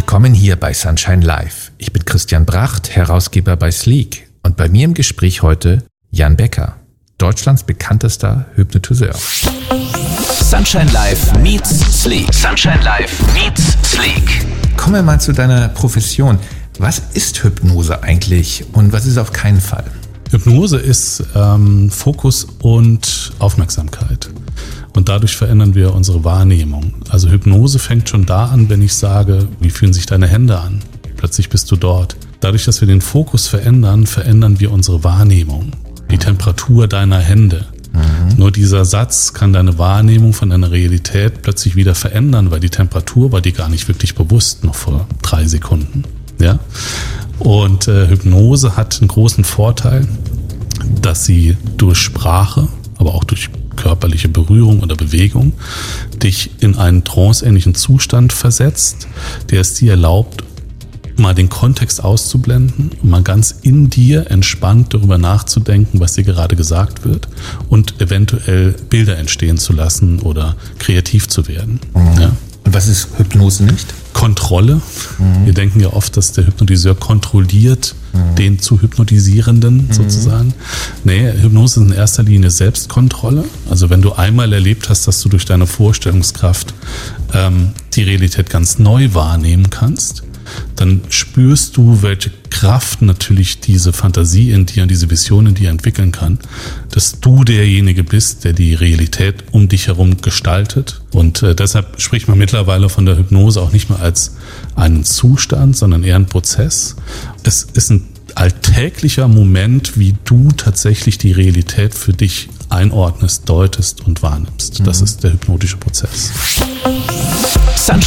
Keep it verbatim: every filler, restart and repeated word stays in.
Willkommen hier bei Sunshine Live. Ich bin Christian Bracht, Herausgeber bei Sleek. Und bei mir im Gespräch heute Jan Becker, Deutschlands bekanntester Hypnotiseur. Sunshine Live meets Sleek. Sunshine Live meets Sleek. Kommen wir mal zu deiner Profession. Was ist Hypnose eigentlich und was ist auf keinen Fall? Hypnose ist ähm, Fokus und Aufmerksamkeit. Und dadurch verändern wir unsere Wahrnehmung. Also Hypnose fängt schon da an, wenn ich sage, wie fühlen sich deine Hände an? Plötzlich bist du dort. Dadurch, dass wir den Fokus verändern, verändern wir unsere Wahrnehmung. Die Temperatur deiner Hände. Mhm. Nur dieser Satz kann deine Wahrnehmung von deiner Realität plötzlich wieder verändern, weil die Temperatur war dir gar nicht wirklich bewusst, noch vor drei Sekunden. Ja? Und äh, Hypnose hat einen großen Vorteil, dass sie durch Sprache, aber auch durch körperliche Berührung oder Bewegung dich in einen tranceähnlichen Zustand versetzt, der es dir erlaubt, mal den Kontext auszublenden und mal ganz in dir entspannt darüber nachzudenken, was dir gerade gesagt wird und eventuell Bilder entstehen zu lassen oder kreativ zu werden. Mhm. Ja. Und was ist Hypnose nicht? Kontrolle. Mhm. Wir denken ja oft, dass der Hypnotiseur kontrolliert mhm. den zu Hypnotisierenden mhm. sozusagen. Nee, Hypnose ist in erster Linie Selbstkontrolle. Also wenn du einmal erlebt hast, dass du durch deine Vorstellungskraft ähm, die Realität ganz neu wahrnehmen kannst, dann spürst du, welche Kraft natürlich diese Fantasie in dir und diese Vision in dir entwickeln kann, dass du derjenige bist, der die Realität um dich herum gestaltet. Und äh, deshalb spricht man mittlerweile von der Hypnose auch nicht mehr als einen Zustand, sondern eher einen Prozess. Es ist ein alltäglicher Moment, wie du tatsächlich die Realität für dich einordnest, deutest und wahrnimmst. Das ist der hypnotische Prozess. Sunshine